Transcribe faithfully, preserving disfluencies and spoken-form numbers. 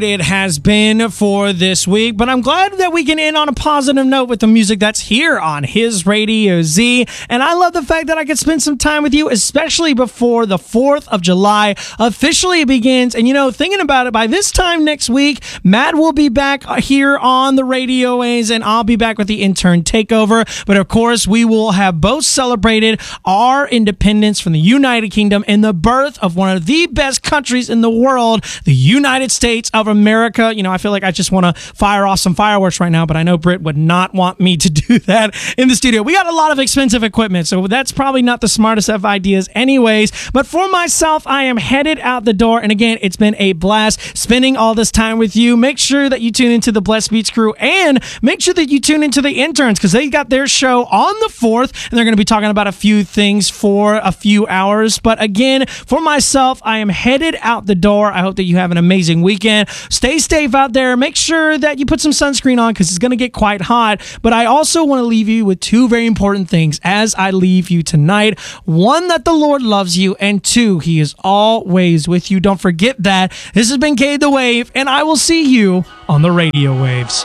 It has been for this week, but I'm glad that we can end on a positive note with the music that's here on His Radio Z. And I love the fact that I could spend some time with you, especially before the fourth of July officially begins. And, you know, thinking about it, by this time next week, Matt will be back here on the radio waves, and I'll be back with the Intern Takeover. But, of course, we will have both celebrated our independence from the United Kingdom and the birth of one of the best countries in the world, the United States of America. You know, I feel like I just want to fire off some fireworks right now, but I know Britt would not want me to do that in the studio. We got a lot of expensive equipment, so that's probably not the smartest of ideas anyways. But for myself, I am headed out the door, and again, it's been a blast spending all this time with you. Make sure that you tune into the Blessed Beats crew, and make sure that you tune into the interns, because they got their show on the fourth, and they're going to be talking about a few things for a few hours. But again, for myself, I am headed out the door. I hope that you have an amazing weekend. Stay safe out there. Make sure that you put some sunscreen on, because it's going to get quite hot. But I also want to leave you with two very important things as I leave you tonight. One, that the Lord loves you, and two, He is always with you. Don't forget that. This has been Cade the Wave, and I will see you on the radio waves.